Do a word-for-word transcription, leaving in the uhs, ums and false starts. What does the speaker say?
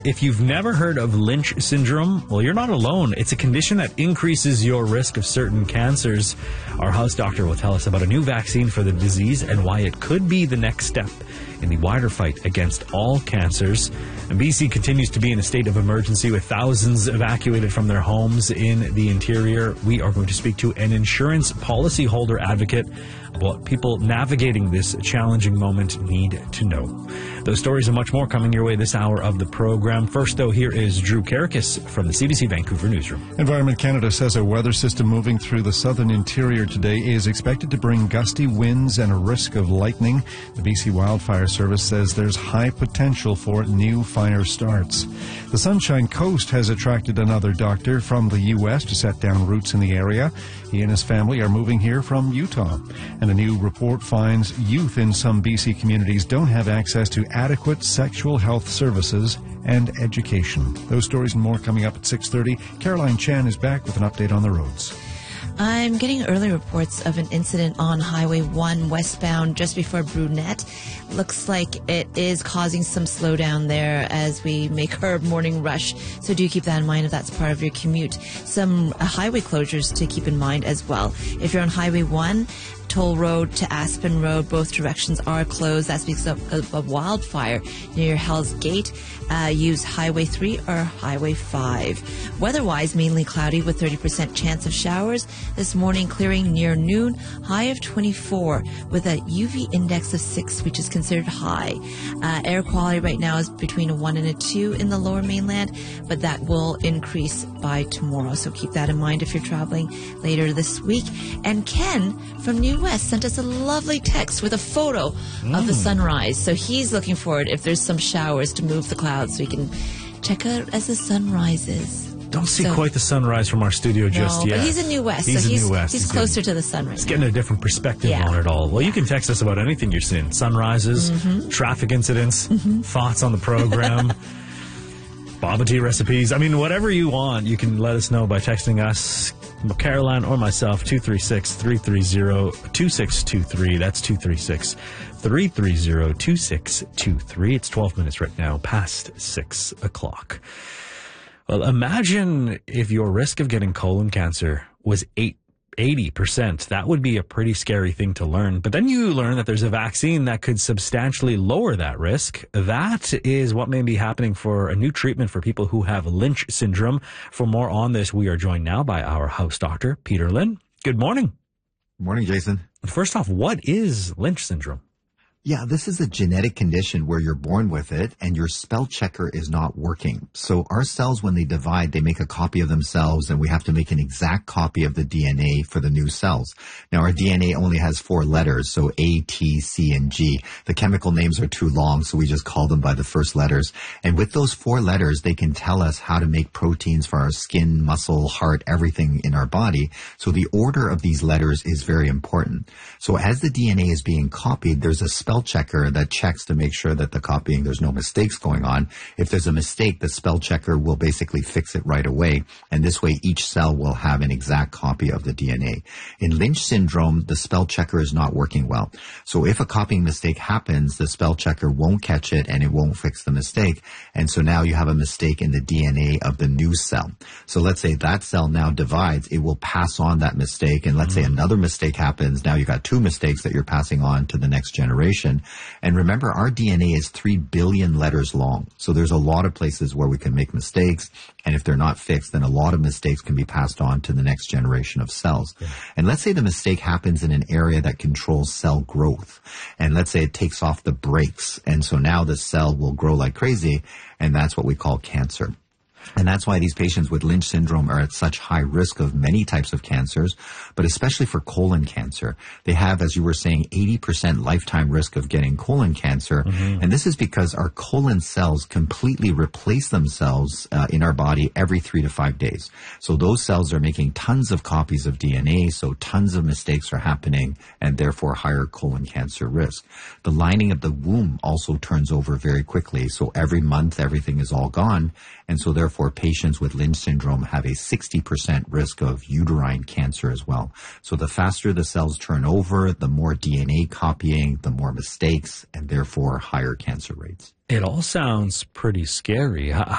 If you've never heard of Lynch syndrome, well, you're not alone. It's a condition that increases your risk of certain cancers. Our house doctor will tell us about a new vaccine for the disease and why it could be the next step in the wider fight against all cancers. And B C continues to be in a state of emergency with thousands evacuated from their homes in the interior. We are going to speak to an insurance policyholder advocate about what people navigating this challenging moment need to know. Those stories and much more coming your way this hour of the program. First, though, here is Drew Karakis from the C B C Vancouver Newsroom. Environment Canada says a weather system moving through the southern interior today is expected to bring gusty winds and a risk of lightning. The B C Wildfire Service says there's high potential for new fire starts. The Sunshine Coast has attracted another doctor from the U S to set down roots in the area. He and his family are moving here from Utah. And a new report finds youth in some B C communities don't have access to adequate sexual health services and education. Those stories and more coming up at six thirty. Caroline Chan is back with an update on the roads. I'm getting early reports of an incident on Highway one westbound just before Brunette. Looks like it is causing some slowdown there as we make our morning rush. So do keep that in mind if that's part of your commute. Some uh, highway closures to keep in mind as well. If you're on Highway one, Toll Road to Aspen Road, both directions are closed. That's because of, of, of wildfire near Hell's Gate. Uh, use Highway three or Highway five. Weather-wise, mainly cloudy with thirty percent chance of showers. This morning, clearing near noon, high of twenty-four with a U V index of six, which is considered high. Uh, air quality right now is between a one and a two in the lower mainland, but that will increase by tomorrow. So keep that in mind if you're traveling later this week. And Ken from New West sent us a lovely text with a photo mm. of the sunrise. So he's looking forward, if there's some showers, to move the clouds so we can check out as the sun rises. Don't see so, quite the sunrise from our studio just no, yet. But he's in New West, he's so he's, New West. he's, he's closer getting, to the sun right He's now. getting a different perspective yeah. on it all. Well, yeah. you can text us about anything you're seeing. Sunrises, mm-hmm. traffic incidents, mm-hmm. thoughts on the program, baba tea recipes. I mean, whatever you want, you can let us know by texting us, Caroline or myself, two three six, three three zero, two six two three. That's two three six, three three zero, two six two three. It's twelve minutes right now, past six o'clock. Well, imagine if your risk of getting colon cancer was eight, eighty percent. That would be a pretty scary thing to learn. But then you learn that there's a vaccine that could substantially lower that risk. That is what may be happening for a new treatment for people who have Lynch syndrome. For more on this, we are joined now by our house doctor, Peter Lynn. Good morning. Good morning, Jason. First off, what is Lynch syndrome? Yeah, this is a genetic condition where you're born with it and your spell checker is not working. So our cells, when they divide, they make a copy of themselves and we have to make an exact copy of the D N A for the new cells. Now, our D N A only has four letters, so A, T, C, and G. The chemical names are too long, so we just call them by the first letters. And with those four letters, they can tell us how to make proteins for our skin, muscle, heart, everything in our body. So the order of these letters is very important. So as the D N A is being copied, there's a spell checker that checks to make sure that the copying, there's no mistakes going on. If there's a mistake, the spell checker will basically fix it right away. And this way, each cell will have an exact copy of the D N A. In Lynch syndrome, the spell checker is not working well. So if a copying mistake happens, the spell checker won't catch it and it won't fix the mistake. And so now you have a mistake in the D N A of the new cell. So let's say that cell now divides, it will pass on that mistake. And let's mm-hmm. say another mistake happens. Now you got two mistakes that you're passing on to the next generation. And remember, our D N A is three billion letters long. So there's a lot of places where we can make mistakes. And if they're not fixed, then a lot of mistakes can be passed on to the next generation of cells. Yeah. And let's say the mistake happens in an area that controls cell growth. And let's say it takes off the brakes. And so now the cell will grow like crazy. And that's what we call cancer. And that's why these patients with Lynch syndrome are at such high risk of many types of cancers, but especially for colon cancer. They have, as you were saying, eighty percent lifetime risk of getting colon cancer. Mm-hmm. And this is because our colon cells completely replace themselves uh, in our body every three to five days. So those cells are making tons of copies of D N A, so tons of mistakes are happening and therefore higher colon cancer risk. The lining of the womb also turns over very quickly. So every month, everything is all gone. And so therefore, patients with Lynch syndrome have a sixty percent risk of uterine cancer as well. So the faster the cells turn over, the more D N A copying, the more mistakes, and therefore higher cancer rates. It all sounds pretty scary. How,